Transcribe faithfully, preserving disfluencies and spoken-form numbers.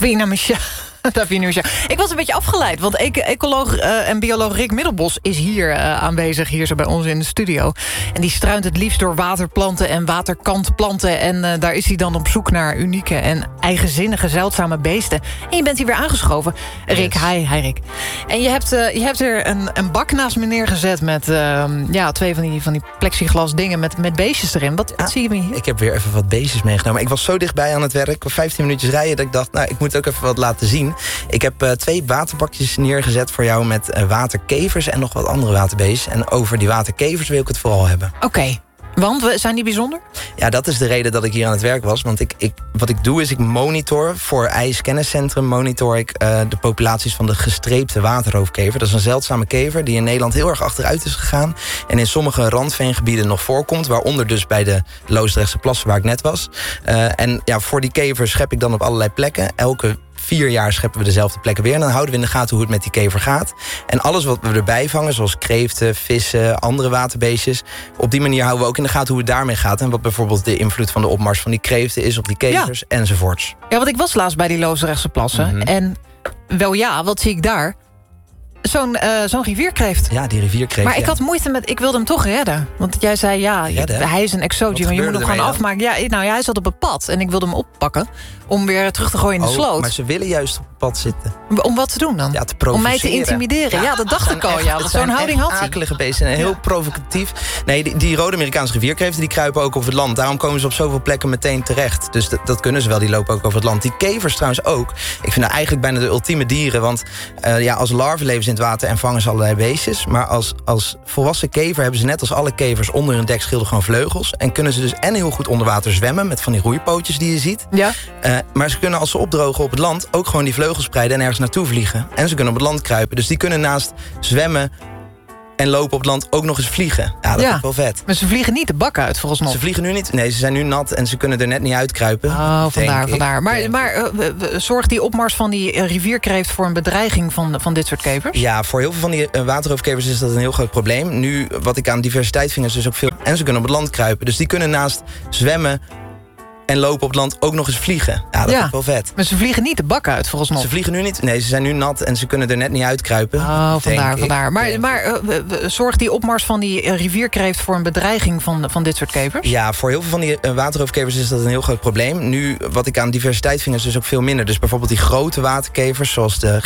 Davina Michel. Davina Michel. Ik was een beetje afgeleid, want e- ecoloog uh, en bioloog Rick Middelbos is hier uh, aanwezig, hier zo bij ons in de studio. En die struint het liefst door waterplanten en waterkantplanten. En uh, daar is hij dan op zoek naar unieke en eigenzinnige zeldzame beesten. En je bent hier weer aangeschoven. Rick, yes. hi, hi Rick. En je hebt, uh, je hebt er een, een bak naast me neergezet met uh, ja, twee van die, van die plexiglas dingen met, met beestjes erin. Wat, wat ah, zie je me hier? Ik heb weer even wat beestjes meegenomen. Ik was zo dichtbij aan het werk, vijftien minuutjes rijden, dat ik dacht, nou, ik moet ook even wat laten zien. Ik heb uh, twee waterbakjes neergezet voor jou met uh, waterkevers en nog wat andere waterbeestjes. En over die waterkevers wil ik het vooral hebben. Oké. Okay. Want, zijn die bijzonder? Ja, dat is de reden dat ik hier aan het werk was. Want ik, ik, wat ik doe is, ik monitor voor IJskenniscentrum... monitor ik uh, de populaties van de gestreepte waterhoofdkever. Dat is een zeldzame kever die in Nederland heel erg achteruit is gegaan... en in sommige randveengebieden nog voorkomt... waaronder dus bij de Loosdrechtse plassen waar ik net was. Uh, en ja, voor die kever schep ik dan op allerlei plekken. Elke vier jaar scheppen we dezelfde plekken weer... en dan houden we in de gaten hoe het met die kever gaat. En alles wat we erbij vangen, zoals kreeften, vissen... andere waterbeestjes, op die manier houden we ook in de gaten... hoe het daarmee gaat en wat bijvoorbeeld de invloed van de opmars van die kreeften is... op die kevers, ja. enzovoorts. Ja, want ik was laatst bij die Loosdrechtse plassen... Mm-hmm. En wel ja, wat zie ik daar? Zo'n, uh, zo'n rivierkreeft. Ja, die rivierkreeft. Maar ik ja. had moeite met... Ik wilde hem toch redden. Want jij zei, ja, redden? hij is een exotie, maar je moet hem gewoon afmaken. Ja, nou ja, hij zat op het pad en ik wilde hem oppakken... om weer terug te gooien in de oh, sloot. Maar ze willen juist op het pad zitten. Om wat te doen dan? Ja, te provoceren. Om mij te intimideren. Ja, ja dat dacht ik al. Echt, ja, want zo'n houding had hij. akelige beesten en heel ja. provocatief. Nee, die, die rode Amerikaanse rivierkreeften die kruipen ook over het land. Daarom komen ze op zoveel plekken meteen terecht. Dus dat, dat kunnen ze wel, die lopen ook over het land. Die kevers trouwens ook. Ik vind dat eigenlijk bijna de ultieme dieren. Want uh, ja, als larven leven ze in het water en vangen ze allerlei beestjes. Maar als, als volwassen kever hebben ze net als alle kevers onder hun dekschilder gewoon vleugels. En kunnen ze dus en heel goed onder water zwemmen met van die roeipootjes die je ziet. Ja. Uh, maar ze kunnen als ze opdrogen op het land ook gewoon die vleugels spreiden en ergens naartoe vliegen. En ze kunnen op het land kruipen. Dus die kunnen naast zwemmen en lopen op het land ook nog eens vliegen. Ja, dat ja. is wel vet. Maar ze vliegen niet de bak uit, volgens mij. Ze vliegen nu niet. Nee, ze zijn nu nat en ze kunnen er net niet uitkruipen. Oh, vandaar, vandaar. Maar, maar uh, zorgt die opmars van die uh, rivierkreeft voor een bedreiging van, van dit soort kevers? Ja, voor heel veel van die uh, waterhoofdkevers is dat een heel groot probleem. Nu, wat ik aan diversiteit vind, is dus ook veel... En ze kunnen op het land kruipen. Dus die kunnen naast zwemmen en lopen op het land ook nog eens vliegen. Ja, dat ja. is wel vet. Maar ze vliegen niet de bak uit, volgens mij. Ze vliegen nu niet. Nee, ze zijn nu nat en ze kunnen er net niet uitkruipen. Oh, vandaar, vandaar. Maar, maar uh, zorgt die opmars van die uh, rivierkreeft voor een bedreiging van, van dit soort kevers? Ja, voor heel veel van die uh, waterhoofdkevers is dat een heel groot probleem. Nu, wat ik aan diversiteit vind, is dus ook veel minder. Dus bijvoorbeeld die grote waterkevers, zoals de